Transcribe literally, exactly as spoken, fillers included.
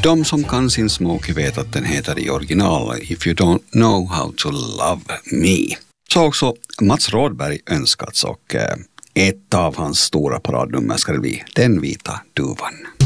De som kan sin Smokey vet att den heter i original If You Don't Know How To Love Me. Så också Mats Rådberg önskats, och ett av hans stora paradnummer ska det bli Den vita duvan.